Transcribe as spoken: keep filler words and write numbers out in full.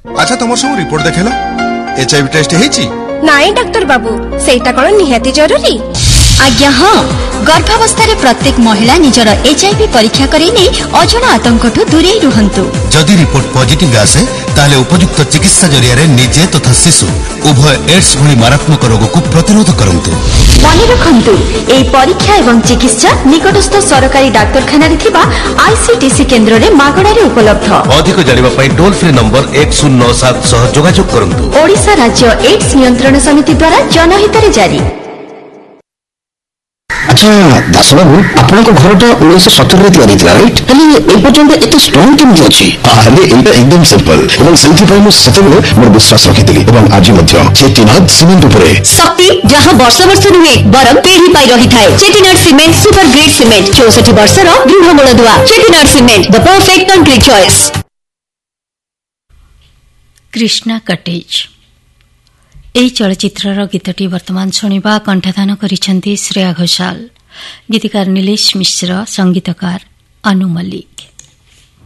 अच्छा तुम सब रिपोर्ट देखेला एचआईवी टेस्ट हेची नाई डाक्टर बाबू सेटा कोन निहाती जरूरी आज्ञा हाँ गर्भावस्था प्रत्येक महिला निजर एचआईवी परीक्षा करेने अजଣା आतंक दूरे रुहंतु। जदि रिपोर्ट पॉजिटिव आसे ताले उपयुक्त चिकित्सा जरिया निजे तथा शिशु उभय एड्स भली मारात्मक रोग को प्रतिरोध करंतु। मने रखंतु एई परीक्षा एवं चिकित्सा निकटस्थ सरकारी डाक्तरखाना रे थिबा आईसीटीसी केंद्र रे मागणा रे उपलब्ध। अधिक जानिबा पई टोल फ्री नंबर एक शून्य नौ सात सह जोगाजोग करंतु। ओडिशा राज्य एड्स नियंत्रण समिति द्वारा जनहित रे जारी। अच्छा दास बाबू आपन को घर उन्नीस सत्तर तैयारी राइट पर्यटन एत स्ट्रंग केमती अच्छी एकदम सिंपल से सतबे मोर विश्वास रखी आज चेटीनाथ सीमेंट शक्ति जहाँ वर्ष वर्ष नुहे बरम पीढ़ी पाई रही थाए। चेटीनाथ सीमेंट सुपर ग्रेड सीमेंट चौसठ वर्ष दृढ़ मूलदुआ। चेटीनाथ cement the perfect concrete choice. Krishna cottage ଏହି ଚଳଚ୍ଚିତ୍ରର ଗୀତଟି ବର୍ତ୍ତମାନ ଶୁଣିବା କଣ୍ଠଦାନ କରିଛନ୍ତି ଶ୍ରେୟା ଘୋଷାଲ, ଗୀତିକାର ନିଲେଶ ମିଶ୍ର, ସଙ୍ଗୀତକାର ଅନୁ ମଲ୍ଲିକ।